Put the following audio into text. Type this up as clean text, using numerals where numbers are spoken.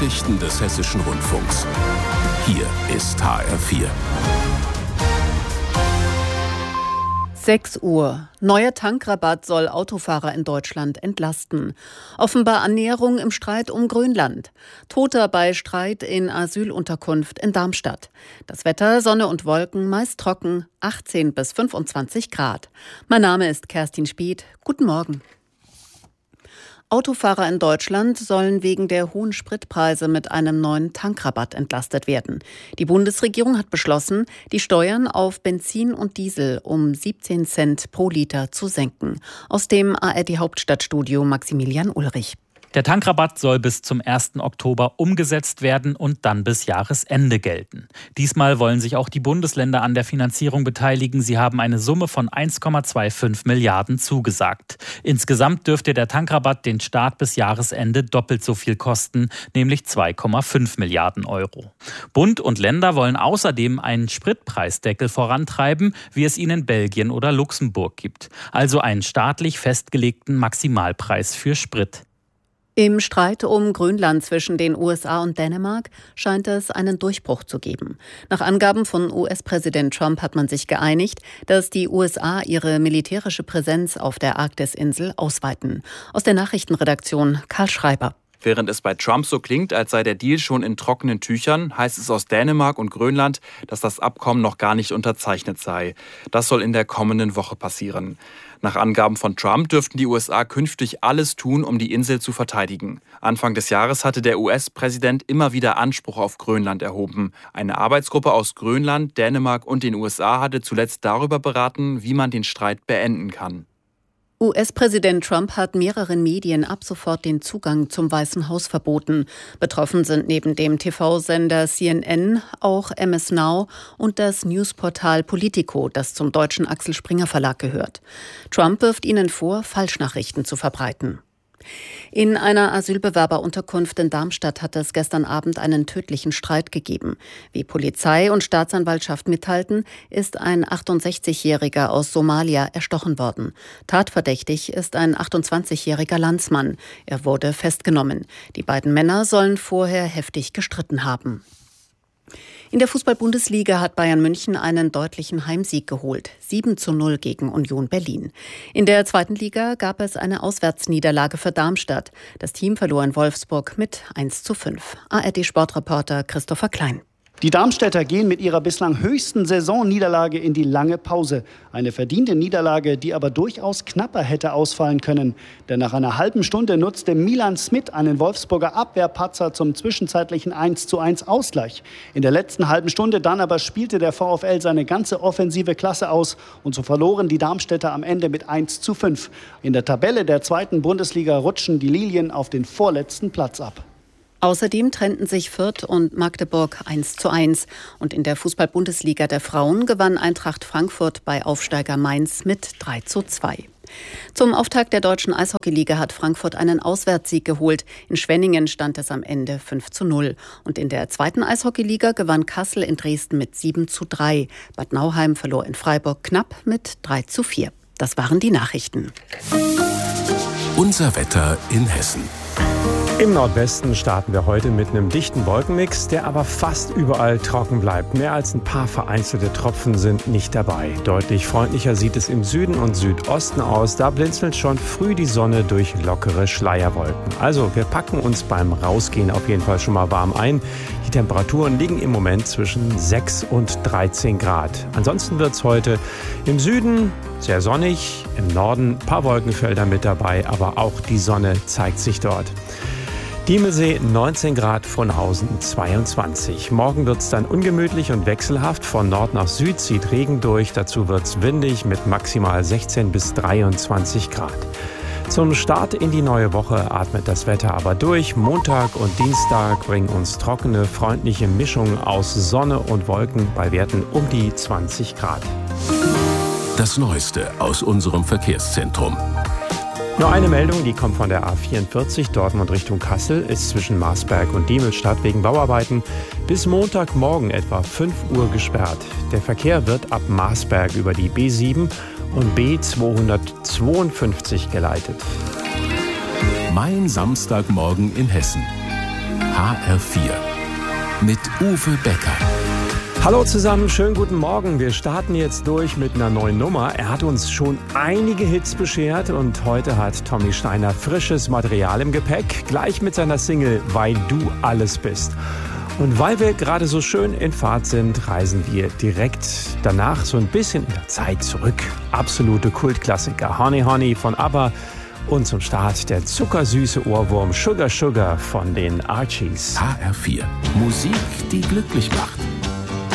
Nachrichten des Hessischen Rundfunks. Hier ist HR4. 6 Uhr. Neuer Tankrabatt soll Autofahrer in Deutschland entlasten. Offenbar Annäherung im Streit um Grönland. Toter bei Streit in Asylunterkunft in Darmstadt. Das Wetter, Sonne und Wolken, meist trocken, 18 bis 25 Grad. Mein Name ist Kerstin Spieth. Guten Morgen. Autofahrer in Deutschland sollen wegen der hohen Spritpreise mit einem neuen Tankrabatt entlastet werden. Die Bundesregierung hat beschlossen, die Steuern auf Benzin und Diesel um 17 Cent pro Liter zu senken. Aus dem ARD-Hauptstadtstudio Maximilian Ulrich. Der Tankrabatt soll bis zum 1. Oktober umgesetzt werden und dann bis Jahresende gelten. Diesmal wollen sich auch die Bundesländer an der Finanzierung beteiligen. Sie haben eine Summe von 1,25 Milliarden zugesagt. Insgesamt dürfte der Tankrabatt den Staat bis Jahresende doppelt so viel kosten, nämlich 2,5 Milliarden Euro. Bund und Länder wollen außerdem einen Spritpreisdeckel vorantreiben, wie es ihn in Belgien oder Luxemburg gibt. Also einen staatlich festgelegten Maximalpreis für Sprit. Im Streit um Grönland zwischen den USA und Dänemark scheint es einen Durchbruch zu geben. Nach Angaben von US-Präsident Trump hat man sich geeinigt, dass die USA ihre militärische Präsenz auf der Arktisinsel ausweiten. Aus der Nachrichtenredaktion Karl Schreiber. Während es bei Trump so klingt, als sei der Deal schon in trockenen Tüchern, heißt es aus Dänemark und Grönland, dass das Abkommen noch gar nicht unterzeichnet sei. Das soll in der kommenden Woche passieren. Nach Angaben von Trump dürften die USA künftig alles tun, um die Insel zu verteidigen. Anfang des Jahres hatte der US-Präsident immer wieder Anspruch auf Grönland erhoben. Eine Arbeitsgruppe aus Grönland, Dänemark und den USA hatte zuletzt darüber beraten, wie man den Streit beenden kann. US-Präsident Trump hat mehreren Medien ab sofort den Zugang zum Weißen Haus verboten. Betroffen sind neben dem TV-Sender CNN auch MS Now und das Newsportal Politico, das zum deutschen Axel Springer Verlag gehört. Trump wirft ihnen vor, Falschnachrichten zu verbreiten. In einer Asylbewerberunterkunft in Darmstadt hat es gestern Abend einen tödlichen Streit gegeben. Wie Polizei und Staatsanwaltschaft mitteilten, ist ein 68-Jähriger aus Somalia erstochen worden. Tatverdächtig ist ein 28-jähriger Landsmann. Er wurde festgenommen. Die beiden Männer sollen vorher heftig gestritten haben. In der Fußball-Bundesliga hat Bayern München einen deutlichen Heimsieg geholt. 7:0 gegen Union Berlin. In der zweiten Liga gab es eine Auswärtsniederlage für Darmstadt. Das Team verlor in Wolfsburg mit 1:5. ARD-Sportreporter Christopher Klein. Die Darmstädter gehen mit ihrer bislang höchsten Saisonniederlage in die lange Pause. Eine verdiente Niederlage, die aber durchaus knapper hätte ausfallen können. Denn nach einer halben Stunde nutzte Milan Smith einen Wolfsburger Abwehrpatzer zum zwischenzeitlichen 1:1 Ausgleich. In der letzten halben Stunde dann aber spielte der VfL seine ganze offensive Klasse aus. Und so verloren die Darmstädter am Ende mit 1:5. In der Tabelle der zweiten Bundesliga rutschen die Lilien auf den vorletzten Platz ab. Außerdem trennten sich Fürth und Magdeburg 1:1. Und in der Fußball-Bundesliga der Frauen gewann Eintracht Frankfurt bei Aufsteiger Mainz mit 3:2. Zum Auftakt der deutschen Eishockeyliga hat Frankfurt einen Auswärtssieg geholt. In Schwenningen stand es am Ende 5:0. Und in der zweiten Eishockeyliga gewann Kassel in Dresden mit 7:3. Bad Nauheim verlor in Freiburg knapp mit 3:4. Das waren die Nachrichten. Unser Wetter in Hessen. Im Nordwesten starten wir heute mit einem dichten Wolkenmix, der aber fast überall trocken bleibt. Mehr als ein paar vereinzelte Tropfen sind nicht dabei. Deutlich freundlicher sieht es im Süden und Südosten aus. Da blinzelt schon früh die Sonne durch lockere Schleierwolken. Also wir packen uns beim Rausgehen auf jeden Fall schon mal warm ein. Die Temperaturen liegen im Moment zwischen 6 und 13 Grad. Ansonsten wird es heute im Süden sehr sonnig, im Norden ein paar Wolkenfelder mit dabei, aber auch die Sonne zeigt sich dort. Diemelsee 19 Grad, Frohnhausen 22. Morgen wird es dann ungemütlich und wechselhaft. Von Nord nach Süd zieht Regen durch. Dazu wird es windig mit maximal 16 bis 23 Grad. Zum Start in die neue Woche atmet das Wetter aber durch. Montag und Dienstag bringen uns trockene, freundliche Mischungen aus Sonne und Wolken bei Werten um die 20 Grad. Das Neueste aus unserem Verkehrszentrum. Nur eine Meldung, die kommt von der A44 Dortmund Richtung Kassel, ist zwischen Marsberg und Diemelstadt wegen Bauarbeiten bis Montagmorgen etwa 5 Uhr gesperrt. Der Verkehr wird ab Marsberg über die B7 und B252 geleitet. Mein Samstagmorgen in Hessen. HR4 mit Uwe Becker. Hallo zusammen, schönen guten Morgen. Wir starten jetzt durch mit einer neuen Nummer. Er hat uns schon einige Hits beschert und heute hat Tommy Steiner frisches Material im Gepäck, gleich mit seiner Single Weil du alles bist. Und weil wir gerade so schön in Fahrt sind, reisen wir direkt danach so ein bisschen in der Zeit zurück. Absolute Kultklassiker, Honey Honey von ABBA und zum Start der zuckersüße Ohrwurm Sugar Sugar von den Archies. HR4, Musik, die glücklich macht.